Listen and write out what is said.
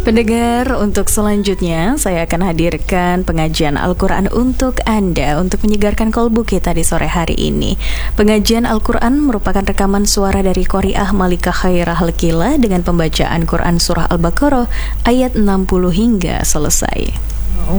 Pendengar, untuk selanjutnya saya akan hadirkan pengajian Al-Quran untuk Anda untuk menyegarkan kolbu kita di sore hari ini. Pengajian Al-Quran merupakan rekaman suara dari Qori'ah Malika Khairah Lekila dengan pembacaan Quran Surah Al-Baqarah ayat 60 hingga selesai.